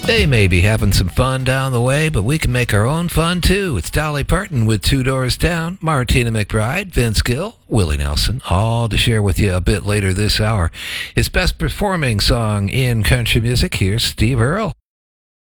They may be having some fun down the way, but we can make our own fun too. It's Dolly Parton with Two Doors Down, Martina McBride, Vince Gill, Willie Nelson, all to share with you a bit later this hour. His best performing song in country music, here's Steve Earle.